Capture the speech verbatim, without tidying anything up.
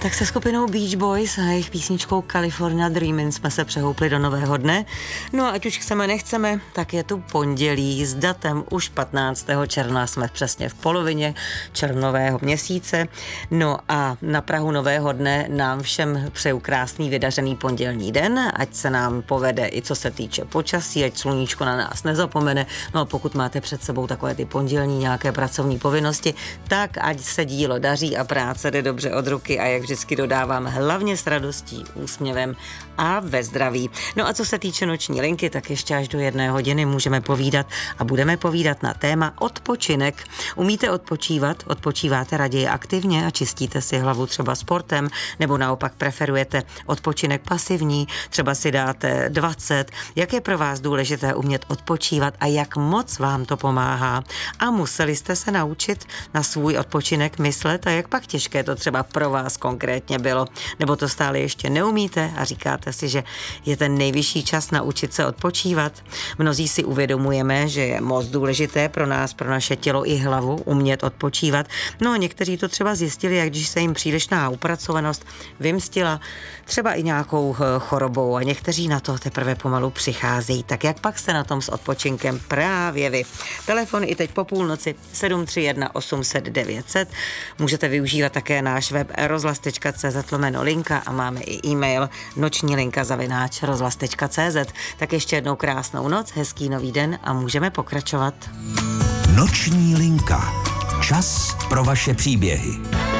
Tak se skupinou Beach Boys a jejich písničkou California Dreamin' jsme se přehoupli do nového dne. No a ať už chceme, nechceme, tak je tu pondělí s datem už patnáctého června. Jsme přesně v polovině červnového měsíce. No a na prahu nového dne nám všem přeju krásný vydařený pondělní den, ať se nám povede i co se týče počasí, ať sluníčko na nás nezapomene. No a pokud máte před sebou takové ty pondělní nějaké pracovní povinnosti, tak ať se dílo daří a práce jde dobře od ruky a jak vždycky dodávám, hlavně s radostí, úsměvem a ve zdraví. No a co se týče noční linky, tak ještě až do jedné hodiny můžeme povídat a budeme povídat na téma odpočinek. Umíte odpočívat? Odpočíváte raději aktivně a čistíte si hlavu třeba sportem, nebo naopak preferujete odpočinek pasivní, třeba si dáte dvacet. Jak je pro vás důležité umět odpočívat a jak moc vám to pomáhá? A museli jste se naučit na svůj odpočinek myslet a jak pak těžké to třeba pro vás konkrétně bylo? Nebo to stále ještě neumíte a říkáte si, že je ten nejvyšší čas naučit se odpočívat? Mnozí si uvědomujeme, že je moc důležité pro nás, pro naše tělo i hlavu umět odpočívat. No a někteří to třeba zjistili, jak když se jim přílišná upracovanost vymstila třeba i nějakou chorobou a někteří na to teprve pomalu přicházejí. Tak jak pak jste na tom s odpočinkem právě vy? Telefon i teď po půlnoci sedm tři jedna osm set devět set. Můžete využívat také náš web rozhlas tečka cé zet lomeno linka a máme i e-mail noční linka zavináč rozhlas tečka cé zet. Tak ještě jednou krásnou noc, hezký nový den a můžeme pokračovat. Noční linka. Čas pro vaše příběhy.